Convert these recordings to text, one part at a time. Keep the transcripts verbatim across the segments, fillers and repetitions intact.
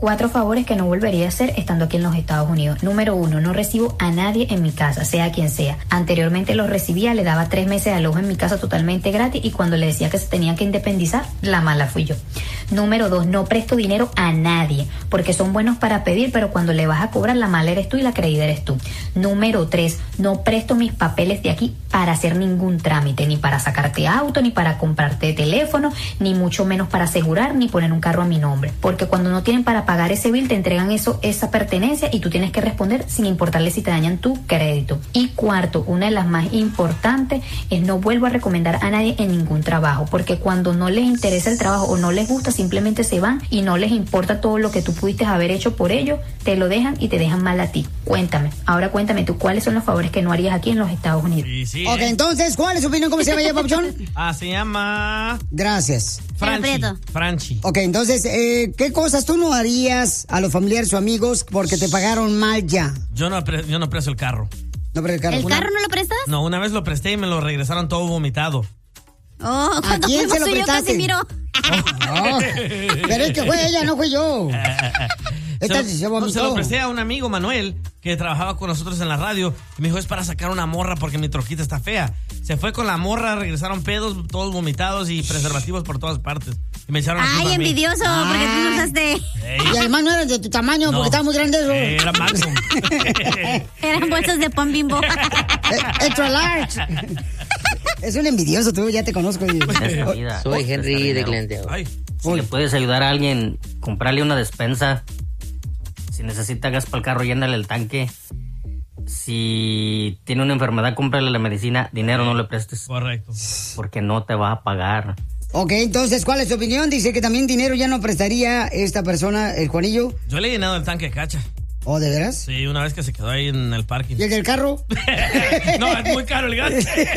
Cuatro favores que no volvería a hacer estando aquí en los Estados Unidos. Número uno, no recibo a nadie en mi casa, sea quien sea. Anteriormente los recibía, le daba tres meses de alojo en mi casa totalmente gratis y cuando le decía que se tenía que independizar, la mala fui yo. Número dos, no presto dinero a nadie, porque son buenos para pedir, pero cuando le vas a cobrar, la mala eres tú y la creída eres tú. Número tres, no presto mis papeles de aquí para hacer ningún trámite, ni para sacarte auto, ni para comprarte teléfono, ni mucho menos para asegurar, ni poner un carro a mi nombre, porque cuando no tienen para pagar ese bill, te entregan eso, esa pertenencia y tú tienes que responder sin importarle si te dañan tu crédito. Y cuarto, una de las más importantes es no vuelvo a recomendar a nadie en ningún trabajo, porque cuando no les interesa el trabajo o no les gusta, simplemente se van y no les importa todo lo que tú pudiste haber hecho por ellos, te lo dejan y te dejan mal a ti. Cuéntame, ahora cuéntame tú, ¿cuáles son los favores que no harías aquí en los Estados Unidos? Sí, sí, ok, eh. entonces, ¿cuál es su opinión? ¿Cómo se llama ella, Papuchón? Ah, se llama... Gracias. Franchi. Franchi. Ok, entonces, eh, ¿qué cosas tú no harías a los familiares o amigos porque te pagaron mal ya? Yo no, pre- yo no presto el carro. No presto el carro. ¿El Una... carro no lo prestas? No, una vez lo presté y me lo regresaron todo vomitado. Oh, ¿A quién se lo prestaste? Yo, oh, pero es que fue ella, no fui yo. Se, se, no, se lo presté a un amigo, Manuel, que trabajaba con nosotros en la radio. Y me dijo, es para sacar una morra porque mi troquita está fea. Se fue con la morra, regresaron pedos, todos vomitados y preservativos por todas partes. Y me echaron ay, envidioso, ah. porque tú no usaste. Ey. Y además no eran de tu tamaño, no, porque estaba muy grande eso. Eh, era Magnum. Eran bolsas de pan Bimbo. Extra large. Es un envidioso, tú ya te conozco. Soy Henry de Glendale. Si Uy. le puedes ayudar a alguien, comprarle una despensa. Si necesita gas para el carro, llénale el tanque. Si tiene una enfermedad, cómprale la medicina. Dinero no le prestes. Correcto. Porque no te va a pagar. Ok, entonces, ¿cuál es tu opinión? Dice que también dinero ya no prestaría esta persona, el Juanillo. Yo le he llenado el tanque de cacha. ¿Oh, de veras? Sí, una vez que se quedó ahí en el parking. ¿Y el del carro? No, es muy caro el gas.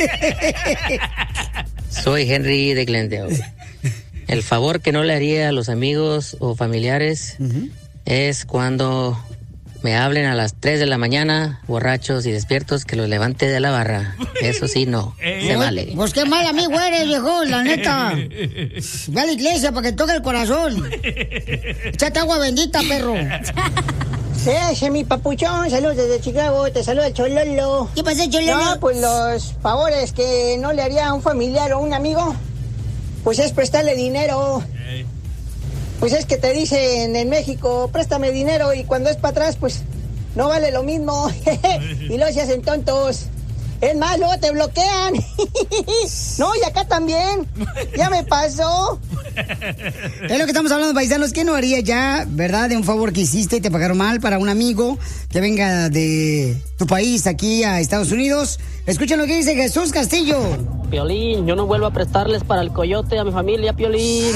Soy Henry de Glendale. El favor que no le haría a los amigos o familiares uh-huh. es cuando me hablen a las tres de la mañana, borrachos y despiertos, que los levante de la barra. Eso sí, no. Se pues, vale. Pues qué mal amigo eres, viejo, la neta. Ve a la iglesia para que toque el corazón. Échate agua bendita, perro. Sí, ese es mi papuchón. Saludos desde Chicago. Te saluda el Chololo. ¿Qué pasa, Chololo? No, pues los favores que no le haría a un familiar o un amigo, pues es prestarle dinero. Okay. Pues es que te dicen en México, préstame dinero, y cuando es para atrás, pues no vale lo mismo. Y luego se hacen tontos. Es más, luego te bloquean. No, y acá también. Ya me pasó. Es lo que estamos hablando, paisanos. ¿Qué no haría ya, verdad, de un favor que hiciste y te pagaron mal para un amigo que venga de tu país aquí a Estados Unidos? Escuchen lo que dice Jesús Castillo. Piolín, yo no vuelvo a prestarles para el coyote a mi familia, Piolín.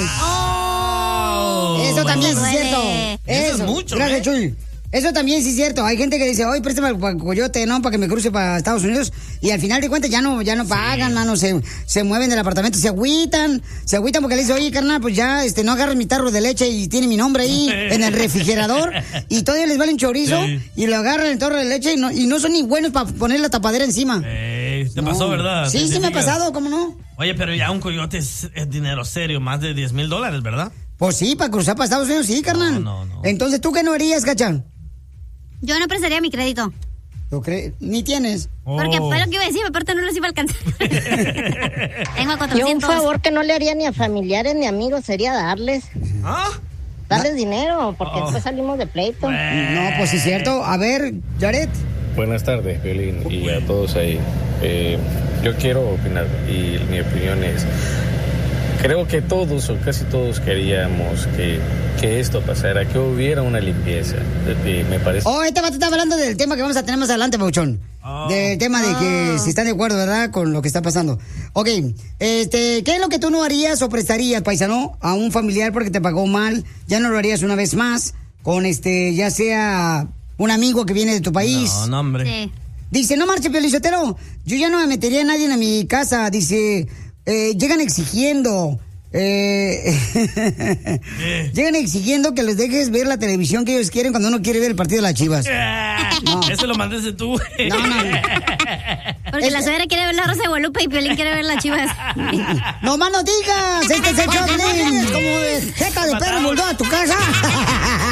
Oh, eso también es cierto. Eso, eso es mucho. Gracias, ¿eh? Chuy. Eso también sí es cierto. Hay gente que dice, oye, préstame el coyote, ¿no? Para que me cruce para Estados Unidos. Y al final de cuentas ya no, ya no pagan, sí. mano. Se, se mueven del apartamento, se agüitan. Se agüitan porque le dice, oye, carnal, pues ya, este, no agarres mi tarro de leche y tiene mi nombre ahí en el refrigerador. Y todavía les vale un chorizo. Sí. Y lo agarran el tarro de leche y no, y no son ni buenos para poner la tapadera encima. Eh, ¿Te no. pasó, verdad? Sí, sí, sí me ha pasado, ¿cómo no? Oye, pero ya un coyote es, es dinero serio, más de diez mil dólares, ¿verdad? Pues sí, para cruzar para Estados Unidos, sí, carnal. No, no, no. Entonces, ¿tú qué no harías, Cachán? Yo no prestaría mi crédito. ¿Lo crees? Ni tienes. Porque oh. fue lo que iba a decir, aparte no los iba a alcanzar. Tengo a cuatrocientos. Yo un favor que no le haría ni a familiares ni amigos sería darles. ¿Ah? Darles dinero, porque oh. después salimos de pleito. Bueno. No, pues sí es cierto. A ver, Jared. Buenas tardes, Piolín, y a todos ahí. Eh, yo quiero opinar, y mi opinión es... Creo que todos o casi todos queríamos que, que esto pasara, que hubiera una limpieza. Eh, me parece. Oh, este vato está hablando del tema que vamos a tener más adelante, Pauchón. Oh. Del tema de que si están de acuerdo, ¿verdad? Con lo que está pasando. Ok, este, ¿qué es lo que tú no harías o prestarías, paisano, a un familiar porque te pagó mal? Ya no lo harías una vez más con este, ya sea un amigo que viene de tu país. No, no, hombre. Sí. Dice, no marche, Piolín Sotelo, yo ya no me metería a nadie en mi casa. Dice... Eh, llegan exigiendo eh, eh. llegan exigiendo que les dejes ver la televisión que ellos quieren cuando uno quiere ver el partido de las Chivas. No. Eso lo mandaste tú. No, no, no. Porque es... la suegra quiere ver la Rosa de Guadalupe y Piolín quiere ver las Chivas. No más no digas, este es el show, como de jeta de perro volvió a tu casa.